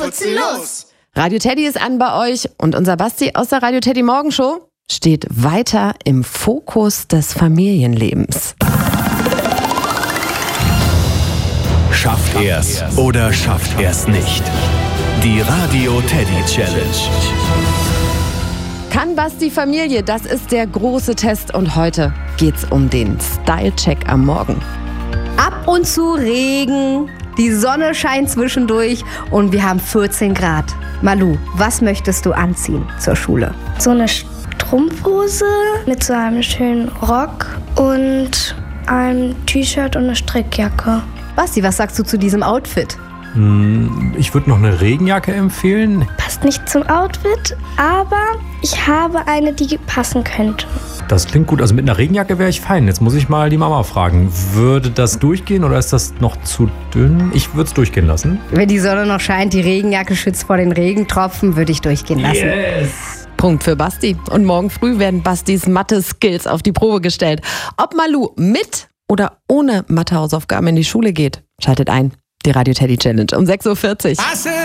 putzen los! Radio Teddy ist an bei euch und unser Basti aus der Radio Teddy Morgenshow steht weiter im Fokus des Familienlebens. Schafft er's oder schafft er's nicht? Die Radio Teddy Challenge. Kann Basti Familie? Das ist der große Test und heute geht's um den Style-Check am Morgen. Ab und zu Regen, die Sonne scheint zwischendurch und wir haben 14 Grad. Malu, was möchtest du anziehen zur Schule? So eine Strumpfhose mit so einem schönen Rock und einem T-Shirt und eine Strickjacke. Basti, was sagst du zu diesem Outfit? Ich würde noch eine Regenjacke empfehlen. Passt nicht zum Outfit, aber ich habe eine, die passen könnte. Das klingt gut. Also mit einer Regenjacke wäre ich fein. Jetzt muss ich mal die Mama fragen. Würde das durchgehen oder ist das noch zu dünn? Ich würde es durchgehen lassen. Wenn die Sonne noch scheint, die Regenjacke schützt vor den Regentropfen, würde ich durchgehen lassen. Yes! Punkt für Basti. Und morgen früh werden Bastis Mathe-Skills auf die Probe gestellt. Ob Malu mit oder ohne Mathehausaufgaben in die Schule geht, schaltet ein. Die Radio Teddy Challenge um 6:40 Uhr.